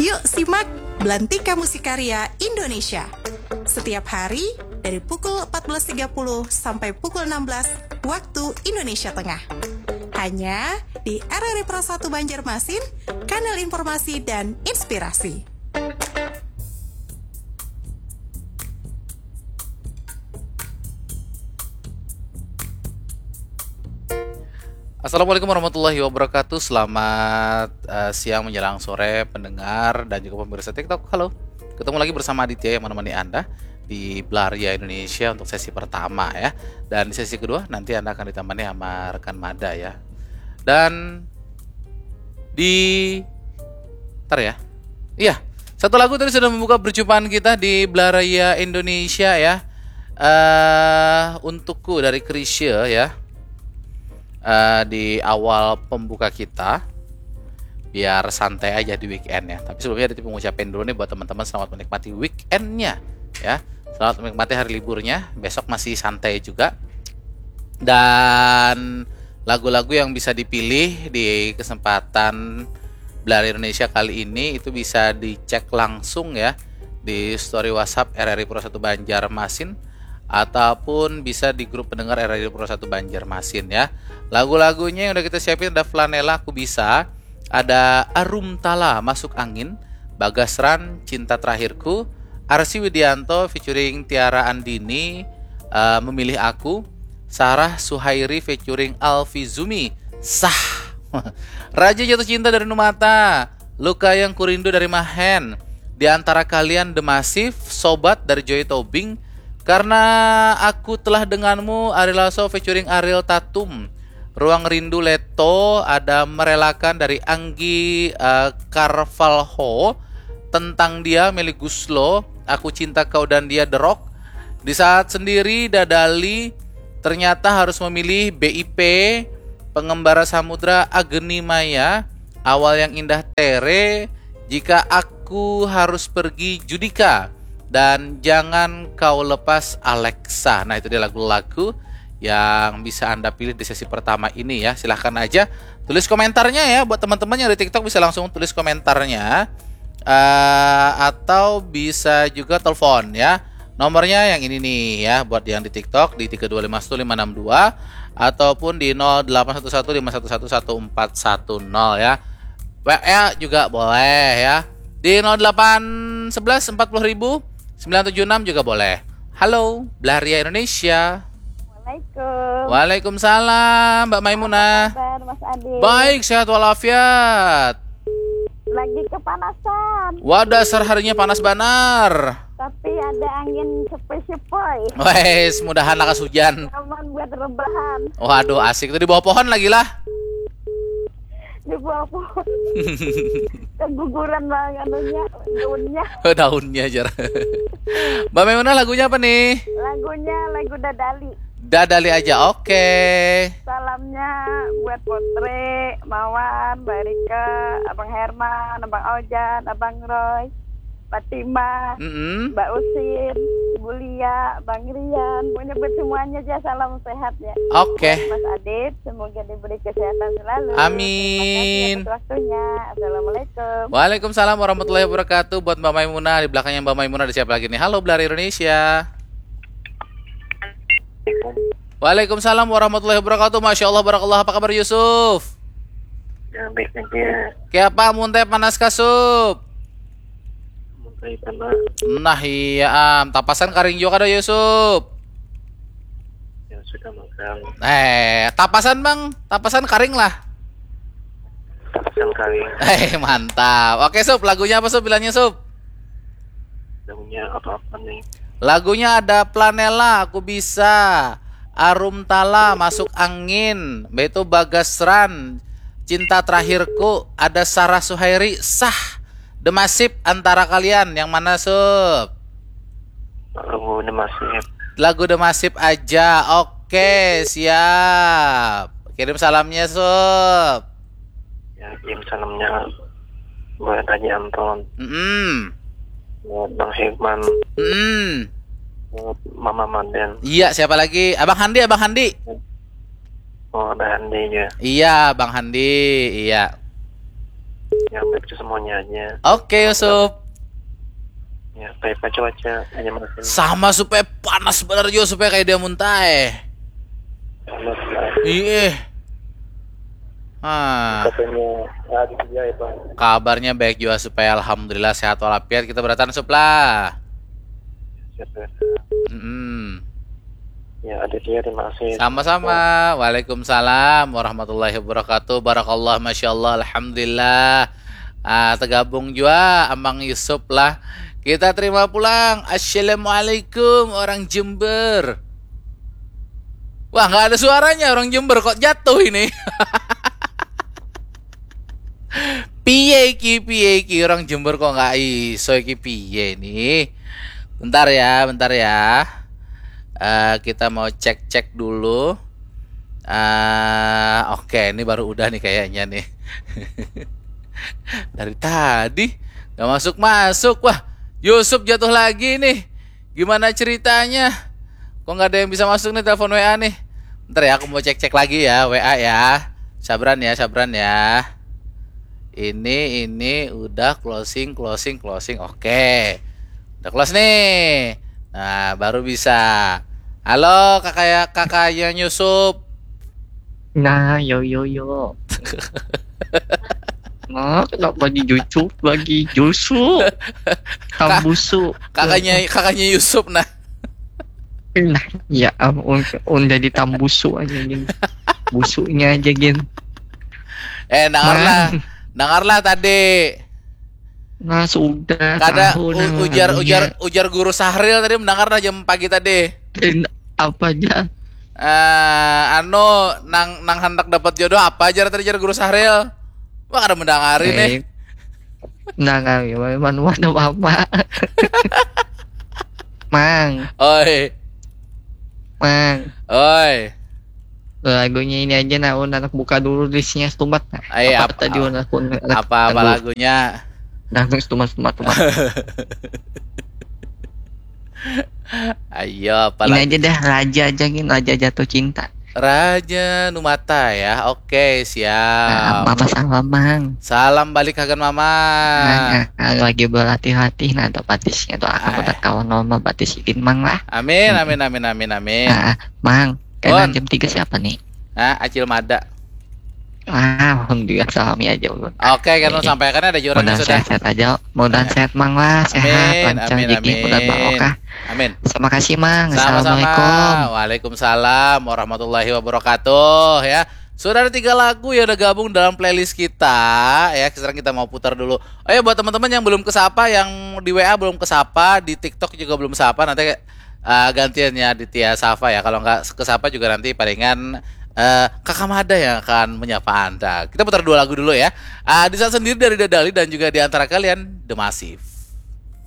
Yuk simak Belantika Musikarya Indonesia. Setiap hari dari pukul 14.30 sampai pukul 16 waktu Indonesia Tengah. Hanya di RRI Pro 1 Banjarmasin, kanal informasi dan inspirasi. Assalamualaikum warahmatullahi wabarakatuh. Selamat siang menjelang sore pendengar dan juga pemirsa TikTok. Halo, ketemu lagi bersama Aditya yang menemani Anda di Blaria Indonesia untuk sesi pertama ya. Dan di sesi kedua nanti Anda akan ditemani sama rekan Mada ya. Dan satu lagu tadi sudah membuka perjumpaan kita di Blaria Indonesia ya. Untukku dari Krisya ya. Di awal pembuka kita biar santai aja di weekend ya. Tapi sebelumnya ada pengucapin dulu nih buat teman-teman, selamat menikmati weekendnya ya. Selamat menikmati hari liburnya. Besok masih santai juga. Dan lagu-lagu yang bisa dipilih di kesempatan Blaria Indonesia kali ini itu bisa dicek langsung ya di story WhatsApp RRI Pro 1 Banjarmasin ataupun bisa di grup pendengar RRI Pro 1 Banjarmasin ya. Lagu-lagunya yang udah kita siapin ada Flanela Aku Bisa, ada Arum Tala Masuk Angin, Bagasran Cinta Terakhirku, Arsy Widianto featuring Tiara Andini Memilih Aku, Sarah Suhairi featuring Alfi Zumi Sah, Raja Jatuh Cinta dari Numata, Luka Yang Kurindu dari Mahen, Di Antara Kalian The Massive, Sobat dari Joy Tobing, Karena Aku Telah Denganmu Ari Lasso featuring Ariel Tatum, Ruang Rindu Leto ada Merelakan dari Anggi Carvalho, Tentang Dia Meli Guslo, Aku Cinta Kau dan Dia The Rock, Di Saat Sendiri Dadali, Ternyata Harus Memilih BIP, Pengembara Samudra Agni Maya, Awal Yang Indah Tere, Jika Aku Harus Pergi Judika, dan Jangan Kau Lepas Alexa. Nah itu dia lagu-lagu yang bisa Anda pilih di sesi pertama ini ya. Silahkan aja tulis komentarnya ya. Buat teman-teman yang di TikTok bisa langsung tulis komentarnya, atau bisa juga telepon ya. Nomornya yang ini nih ya, buat yang di TikTok di 3251562 ataupun di 081151111410 ya. WA juga boleh ya. Di 081140.976 juga boleh. Halo, Blaria Indonesia. Waalaikumsalam, Mbak Maimunah. Apa kabar, Mas Adi? Baik, sehat walafiat. Lagi kepanasan. Wah, dasar harinya panas banar. Tapi ada angin sepoi-sepoi. Wes, mudahan lakas hujan. Aman buat rebahan. Waduh, asik tuh di bawah pohon lagi lah. Di bawah pohon. Keguguran banget daunnya. Daunnya jar. Mbak Maimunah, lagunya apa nih? Lagunya lagu Dadali. Dadali aja, oke. Salamnya buat Potre, Mawan, Mbak Rika, Abang Herman, Abang Ojan, Abang Roy, Fatima, Mbak Usin, Ibu Lia, Bang Rian. Pokoknya buat semuanya aja salam sehat ya. Oke. Mas Adit, semoga diberi kesehatan selalu. Amin. Terima kasih atas waktunya. Assalamualaikum. Waalaikumsalam warahmatullahi wabarakatuh. Buat Mbak Maimunah, di belakangnya Mbak Maimunah ada siapa lagi nih? Halo, Blaria Indonesia. Waalaikumsalam warahmatullahi wabarakatuh. Masya Allah, barakallah. Apa kabar Yusuf? Ya, baik aja. Kayak apa muntah panas kasup? Muntah panas. Nah iya tapasan karing juga ada Yusuf. Ya sudah makan. Tapasan bang, tapasan karing lah. Tapasan kali. Mantap. Oke Sup, lagunya apa Sup? Bilangnya Sup. Lagunya apa-apa nih? Lagunya ada Flanela Aku Bisa, Arum Tala Masuk Angin, itu Bagasran Cinta Terakhirku, ada Sarah Suhairi Sah, The Massive Antara Kalian. Yang mana Sup? Lagu The Massive. Lagu The Massive aja. Oke, siap. Kirim salamnya Sup. Ya, kirim salamnya buat Haji Anton, buat Bang Hikman, buat Mama Maden. Iya, siapa lagi? Abang Handi, Abang Handi. Oh, ada Handi juga. Iya, Bang Handi. Iya. yang baik itu semuanya aja. Oke, Yusuf. Ya, kayak cuaca hanya masin. Sama supaya panas bener Jo, supaya kayak dia muntah. Panas. Iya. Katanya itu. Kabarnya baik juga supaya alhamdulillah sehat walafiat. Kita beratan Sup lah. Ya, Aditya, terima kasih. Sama-sama. Waalaikumsalam warahmatullahi wabarakatuh. Barakallah, masya Allah, alhamdulillah. Tergabung juga Amang Yusuf lah. Kita terima pulang. Assalamualaikum orang Jember. Wah, nggak ada suaranya orang Jember, kok jatuh ini. Piye ki orang Jember kok nggak iso ki piye nih. Bentar ya. Kita mau cek dulu. Oke, ini baru udah nih kayaknya nih. Dari tadi nggak masuk. Wah, Yusuf jatuh lagi nih. Gimana ceritanya? Kok nggak ada yang bisa masuk nih telepon WA nih? Bentar ya, aku mau cek lagi ya WA ya. Sabran ya. Ini udah closing. Oke. Udah close nih. Nah, baru bisa. Halo kakaknya Yusuf. Nah, yo. Nah, kenapa di Yusuf lagi Yusuf? Tambusu. Kakaknya Yusuf nah. Nah, ya udah ditambusu aja gin. Busunya aja gin. Dengarlah tadi. Nah, sudah. Kada ujar guru Sahril tadi mendengar jam pagi tadi. Apa aja? Nang hendak dapat jodoh apa aja tadi guru Sahril? Wah, kada mendengarin nih. Nah, mana apa? Mang. Lagunya ini aja anak buka dulu listnya stumat. Apa tadi apa lagunya? Langsung stumat. Ayo, apa ini lagi? aja dah, Raja Jatuh Cinta. Raja Numata ya. Oke, siap. Mama salam, Mang. Salam balik kagan Mama. Lagi berlatih-latih atau batisnya tuh akan kawan nama batis ikin Mang lah. Amin. Mang, kan jam 3 siapa nih? Acil Mada. Alhamdulillah, salami aja ulun. Oke, kan sampaikan ada jualan sudah. Sehat aja. Mudah sehat Mang lah, sehat, lancar rezeki, mudah barokah. Amin. Terima kasih Mang. Sama-sama. Assalamualaikum. Waalaikumsalam warahmatullahi wabarakatuh ya. Sudah ada 3 lagu yang udah gabung dalam playlist kita ya. Sekarang kita mau putar dulu. Ayo buat teman-teman yang belum kesapa, yang di WA belum kesapa, di TikTok juga belum kesapa, nanti gantiannya Ditya Safa ya. Kalau nggak kesapa juga nanti palingan Kakak Mada yang akan menyapa Anda. Kita putar 2 lagu dulu ya. Di saat sendiri dari Dadali dan juga di antara kalian The Massive.